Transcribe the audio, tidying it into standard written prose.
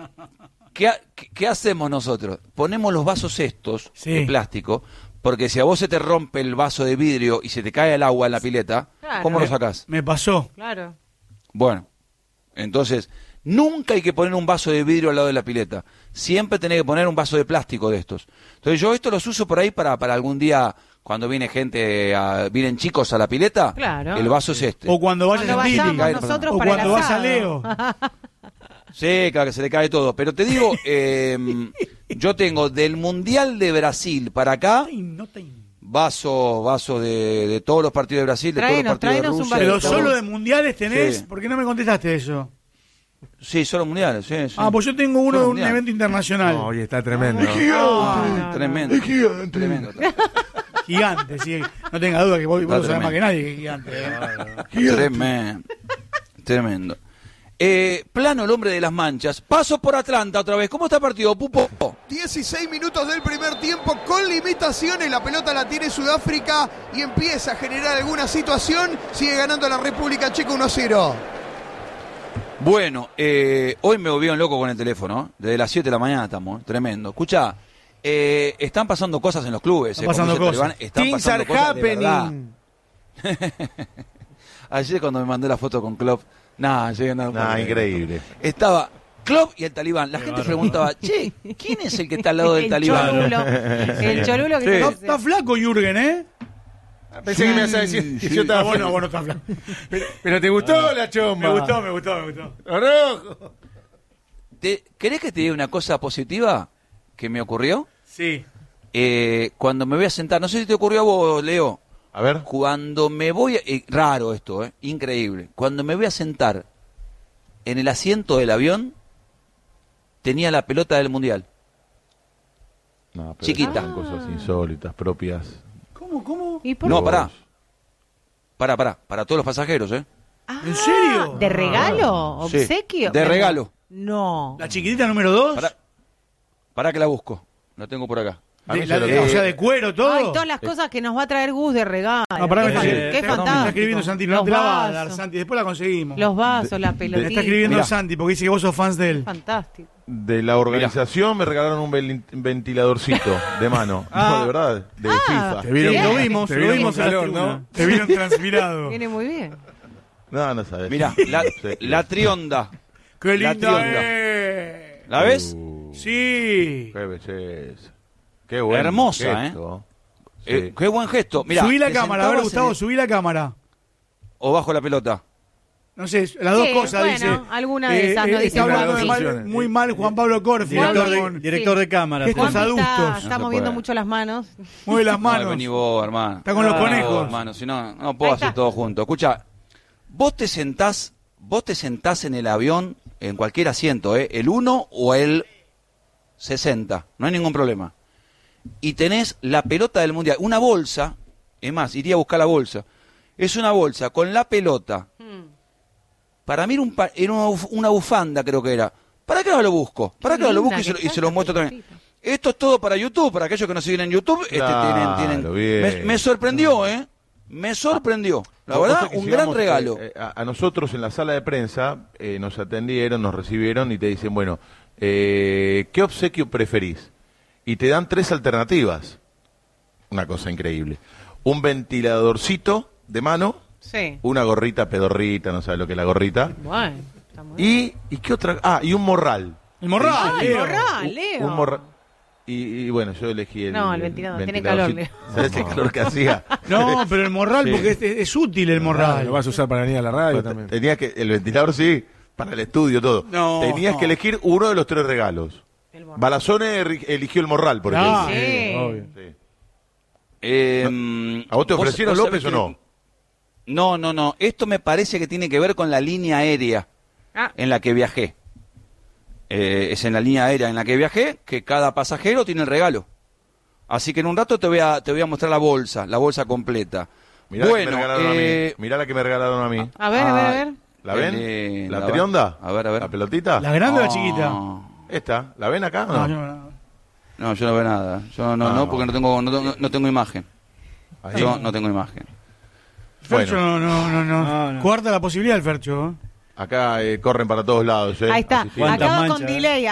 ¿Qué hacemos nosotros? Ponemos los vasos estos de plástico, porque si a vos se te rompe el vaso de vidrio y se te cae el agua en la pileta, claro, ¿cómo lo sacás? Me pasó. Claro. Bueno, entonces, nunca hay que poner un vaso de vidrio al lado de la pileta. Siempre tenés que poner un vaso de plástico de estos. Entonces yo esto los uso por ahí para algún día, cuando viene vienen chicos a la pileta, claro, el vaso es este. O cuando vayas a Tili. O cuando vas a Leo. Sí, claro que se le cae todo. Pero te digo, yo tengo del Mundial de Brasil para acá, vaso de todos los partidos de Brasil, de todos los partidos de Rusia. Pero solo de mundiales tenés, sí. ¿Por qué no me contestaste eso? Sí, solo mundiales, sí. Pues yo tengo uno de un evento internacional. Oye, está tremendo. Tremendo. Tremendo. Gigante, sí. No tenga duda que vos lo sabés más que nadie que es gigante. Tremendo. Plano el hombre de las manchas. Paso por Atlanta otra vez. ¿Cómo está el partido, Pupo? 16 minutos del primer tiempo con limitaciones. La pelota la tiene Sudáfrica y empieza a generar alguna situación. Sigue ganando la República Checa 1-0. Bueno, hoy me volvieron loco con el teléfono. Desde las 7 de la mañana estamos. Tremendo. Escucha, están pasando cosas en los clubes. Están pasando cosas. Things are happening. Ayer cuando me mandé la foto con Klopp. Increíble. Estaba Klopp y el Talibán. La gente preguntaba, che, ¿quién es el que está al lado del Talibán? El Cholulo que está flaco, Jürgen, ¿eh? Pensé que me ibas a decir que yo estaba bueno, está flaco. Pero ¿te gustó la chomba? Me gustó. Rojo. ¿Querés que te diga una cosa positiva que me ocurrió? Sí. Cuando me voy a sentar, no sé si te ocurrió a vos, Leo. A ver. Cuando me voy, raro esto, increíble. Cuando me voy a sentar en el asiento del avión, tenía la pelota del Mundial. No, pero chiquita. Son cosas insólitas, propias. ¿Cómo? ¿Y por no, pará. Para todos los pasajeros, ¿En serio? ¿De regalo? ¿Obsequio? Sí, de regalo. No. ¿La chiquitita número 2? Para que la busco. La tengo por acá. O sea, de cuero, todo. Ay, todas las cosas que nos va a traer Gus de regalo. No, pará, qué fantástico. Me está escribiendo Santi, no te la va a dar, Santi. Después la conseguimos. Los vasos, la pelotita. Me está escribiendo Santi porque dice que vos sos fans de él. Fantástico. De la organización me regalaron un ventiladorcito de mano. No, de verdad, de FIFA. Lo vimos en calor, ¿no? Te vieron transpirado. Viene muy bien. No sabes. Mirá, la trionda. ¡Qué linda ¿La ves? Sí. Qué belleza. Qué bueno. Hermosa, gesto. Sí. Qué buen gesto. Mirá, subí la cámara, a ver, Gustavo, subí la cámara. O bajo la pelota. No sé, las dos cosas, dice. Alguna de esas no dice. Está hablando muy mal Juan Pablo Corfi. Director de cámara. Gestos adultos. Está moviendo mucho las manos. Mueve las manos. Vení vos, hermano. Está con los conejos. Hermano, si no puedo hacer todo junto. Escucha, vos te sentás en el avión, en cualquier asiento, el 1 o el 60. No hay ningún problema. Y tenés la pelota del Mundial, una bolsa, es más, iría a buscar la bolsa, es una bolsa con la pelota, para mí era una bufanda creo que era, ¿para qué no lo busco? ¿Para qué no lo busco y se lo muestro también? Esto es todo para YouTube, para aquellos que nos siguen en YouTube, tienen me sorprendió, me sorprendió, la verdad, un gran regalo. A nosotros en la sala de prensa nos atendieron, nos recibieron y te dicen, bueno, ¿qué obsequio preferís? Y te dan 3 alternativas. Una cosa increíble. Un ventiladorcito de mano. Sí. Una gorrita pedorrita, no sabes lo que es la gorrita. Bueno, está muy bien. ¿Y qué otra? Y un morral. El morral, Leo. El morral, Leo. Un morral. Y bueno, yo elegí el ventilador. Tiene calor, Leo. ¿Sabes el calor que hacía? No, pero el morral, porque es útil el morral. Lo vas a usar para venir a la radio también. Tenías que, el ventilador sí, para el estudio, todo. Tenías que elegir uno de los 3 regalos. Balazone eligió el morral, por ejemplo. Sí. Obvio. Sí. ¿A vos te ofrecieron López o no? No. Esto me parece que tiene que ver con la línea aérea en la que viajé. Es en la línea aérea en la que viajé que cada pasajero tiene el regalo. Así que en un rato te voy a mostrar la bolsa completa. Mirá la que me regalaron a mí. A ver. ¿La ven? ¿La trionda? A ver. ¿La pelotita? ¿La grande o la chiquita? Esta, ¿la ven acá? No, yo no veo nada. Yo no, porque no tengo imagen. Yo no tengo imagen. Fercho no. Cuarta la posibilidad el Fercho. Acá corren para todos lados. Ahí está. Acaba con delay.